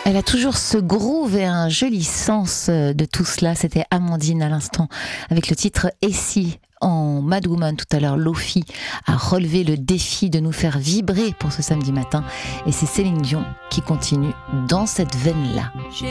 Elle a toujours ce groove et un joli sens de tout cela. C'était Amandine à l'instant avec le titre « Et si ?» en Mad Woman. Tout à l'heure, Lofi a relevé le défi de nous faire vibrer pour ce samedi matin. Et c'est Céline Dion qui continue dans cette veine-là.